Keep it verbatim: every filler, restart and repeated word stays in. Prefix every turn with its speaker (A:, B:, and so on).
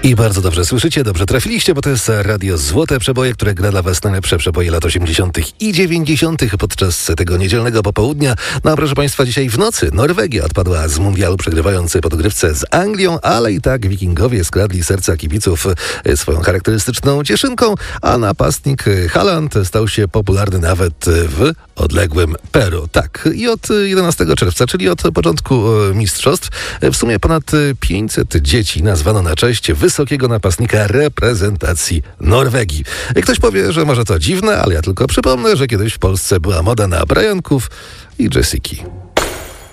A: I bardzo dobrze słyszycie, dobrze trafiliście, bo to jest Radio Złote Przeboje, które gra dla was najlepsze przeboje lat osiemdziesiątych i dziewięćdziesiątych podczas tego niedzielnego popołudnia. No a proszę państwa, dzisiaj w nocy Norwegia odpadła z mundialu, przegrywając po dogrywce z Anglią, ale i tak wikingowie skradli serca kibiców swoją charakterystyczną cieszynką, a napastnik Haaland stał się popularny nawet w odległym Peru. Tak, i od jedenastego czerwca, czyli od początku mistrzostw, w sumie ponad pięćset dzieci nazwano na cześć wysokiego napastnika reprezentacji Norwegii. Ktoś powie, że może to dziwne, ale ja tylko przypomnę, że kiedyś w Polsce była moda na Brianków i Jessiki.